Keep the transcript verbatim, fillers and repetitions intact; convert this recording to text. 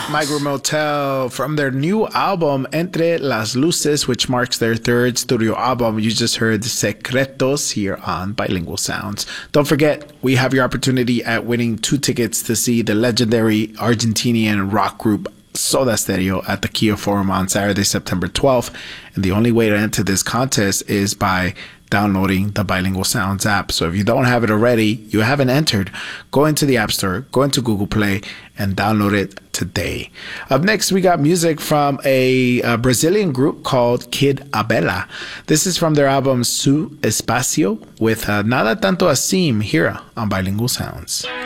Migrant Motel from their new album Entre las Luces, which marks their third studio album. You just heard Secretos here on Bilingual Sounds. Don't forget, we have your opportunity at winning two tickets to see the legendary Argentinian rock group Soda Stereo at the Kia Forum on Saturday, September twelfth. And the only way to enter this contest is by downloading the Bilingual Sounds app. So if you don't have it already, you haven't entered, go into the App Store, go into Google Play, and download it today. Up next, we got music from a, a Brazilian group called Kid Abela. This is from their album Su Espacio with uh, Nada Tanto Assim here on Bilingual Sounds.